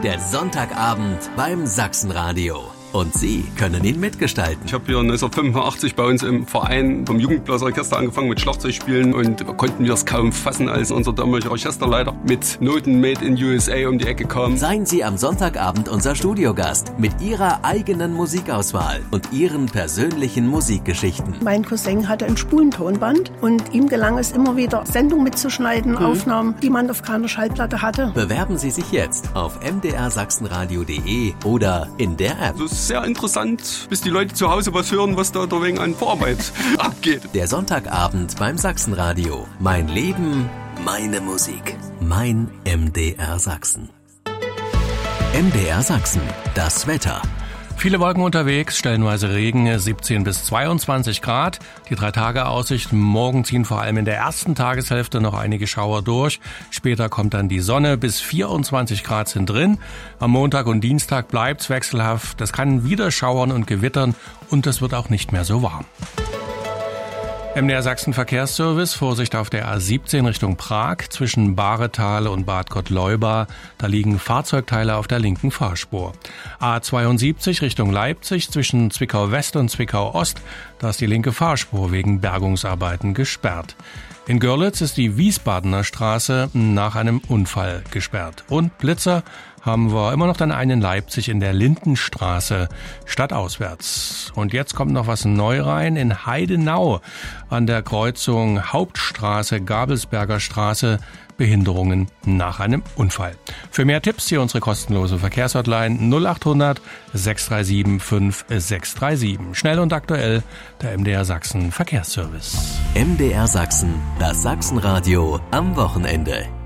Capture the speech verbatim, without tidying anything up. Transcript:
Der Sonntagabend beim Sachsenradio. Und Sie können ihn mitgestalten. Ich habe hier neunzehnhundertfünfundachtzig bei uns im Verein vom Jugendblasorchester angefangen mit Schlagzeugspielen und konnten wir es kaum fassen, als unser damaliger Orchesterleiter mit Noten made in U S A um die Ecke kam. Seien Sie am Sonntagabend unser Studiogast mit Ihrer eigenen Musikauswahl und Ihren persönlichen Musikgeschichten. Mein Cousin hatte ein Spulentonband und ihm gelang es immer wieder, Sendungen mitzuschneiden, mhm. Aufnahmen, die man auf keiner Schallplatte hatte. Bewerben Sie sich jetzt auf m d r sachsenradio punkt d e oder in der App. Das ist sehr interessant, bis die Leute zu Hause was hören, was da wegen an Vorarbeit abgeht. Der Sonntagabend beim Sachsenradio. Mein Leben, meine Musik. Mein M D R Sachsen. M D R Sachsen. Das Wetter. Viele Wolken unterwegs, stellenweise Regen, siebzehn bis zweiundzwanzig Grad. Die Drei-Tage-Aussicht, morgen ziehen vor allem in der ersten Tageshälfte noch einige Schauer durch. Später kommt dann die Sonne, bis vierundzwanzig Grad sind drin. Am Montag und Dienstag bleibt's wechselhaft. Das kann wieder schauern und gewittern und es wird auch nicht mehr so warm. M D R Sachsen Verkehrsservice, Vorsicht auf der A siebzehn Richtung Prag, zwischen Bahretal und Bad Gottleuba, da liegen Fahrzeugteile auf der linken Fahrspur. A zweiundsiebzig Richtung Leipzig, zwischen Zwickau West und Zwickau Ost, da ist die linke Fahrspur wegen Bergungsarbeiten gesperrt. In Görlitz ist die Wiesbadener Straße nach einem Unfall gesperrt. Und Blitzer haben wir immer noch dann einen in Leipzig in der Lindenstraße stadtauswärts. Und jetzt kommt noch was neu rein in Heidenau an der Kreuzung Hauptstraße, Gabelsberger Straße, Behinderungen nach einem Unfall. Für mehr Tipps hier unsere kostenlose Verkehrshotline null acht hundert sechs drei sieben fünf sechs drei sieben. Schnell und aktuell der M D R Sachsen Verkehrsservice. M D R Sachsen, das Sachsenradio am Wochenende.